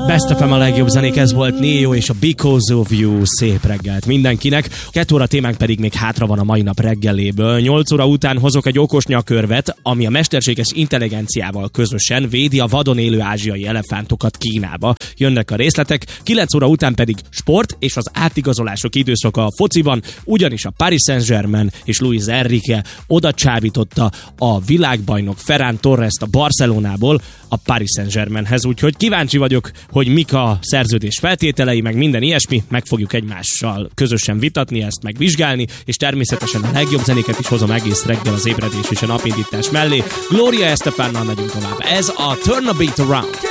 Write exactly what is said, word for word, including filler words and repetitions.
Best ef em a legjobb zenék, ez volt Neo és a Because of You. Szép reggelt mindenkinek. Kettő óra témánk pedig még hátra van a mai nap reggeléből. Nyolc óra után hozok egy okos nyakörvet, ami a mesterséges intelligenciával közösen védi a vadon élő ázsiai elefántokat Kínába. Jönnek a részletek. Kilenc óra után pedig sport és az átigazolások időszaka a fociban, ugyanis a Paris Saint-Germain és Luis Enrique oda csábította a világbajnok Ferran Torrest a Barcelonából a Paris Saint-Germainhez, úgyhogy kíváncsi vagyok, hogy mik a szerződés feltételei, meg minden ilyesmi, meg fogjuk egymással közösen vitatni, ezt megvizsgálni, és természetesen a legjobb zenéket is hozom egész reggel az ébredés és a napindítás mellé. Gloria Estefánnal megyünk tovább. Ez a Turn a Beat Around.